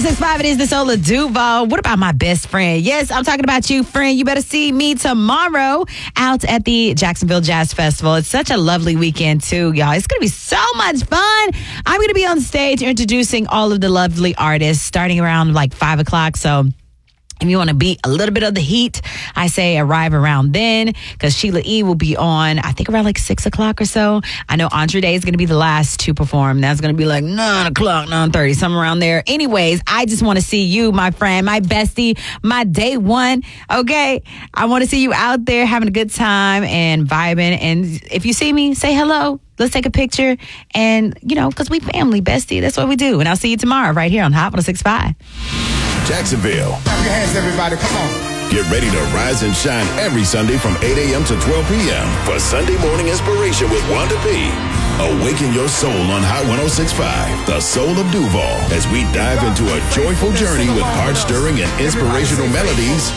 106.5, it is the Soul of Duval. What about my best friend? Yes, I'm talking about you, friend. You better see me tomorrow out at the Jacksonville Jazz Festival. It's such a lovely weekend, too, y'all. It's going to be so much fun. I'm going to be on stage introducing all of the lovely artists starting around like 5 o'clock. So if you want to beat a little bit of the heat, I say arrive around then because Sheila E. will be on, I think, around like 6 o'clock or so. I know Andre Day is going to be the last to perform. That's going to be like 9 o'clock, 9:30, somewhere around there. Anyways, I just want to see you, my friend, my bestie, my day one, okay? I want to see you out there having a good time and vibing. And if you see me, say hello. Let's take a picture. And, you know, because we family, bestie. That's what we do. And I'll see you tomorrow right here on Hot 106.5. Jacksonville. Clap your hands, everybody. Come on. Get ready to rise and shine every Sunday from 8 a.m. to 12 p.m. for Sunday Morning Inspiration with Wanda P. Awaken your soul on Hot 106.5, the Soul of Duval, as we dive into a joyful journey with heart-stirring and inspirational melodies,